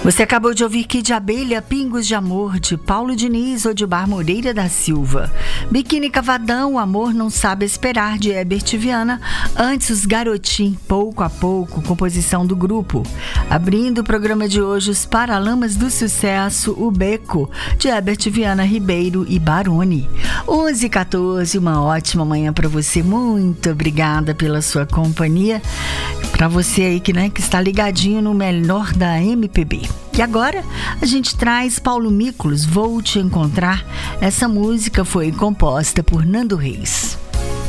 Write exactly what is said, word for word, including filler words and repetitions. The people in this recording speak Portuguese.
Você acabou de ouvir Kid Abelha, Pingos de Amor, de Paulo Diniz, Odilbar Moreira da Silva. Biquíni Cavadão, O Amor Não Sabe Esperar, de Herbert Viana. Antes, Os Garotim, Pouco a Pouco, composição do grupo. Abrindo o programa de hoje, Os Paralamas do Sucesso, O Beco, de Herbert Viana Ribeiro e Baroni. onze e quatorze, uma ótima manhã para você. Muito obrigada pela sua companhia. Para você aí que, né, que está ligadinho no melhor da M P B. E agora a gente traz Paulo Miklos, Vou Te Encontrar. Essa música foi composta por Nando Reis.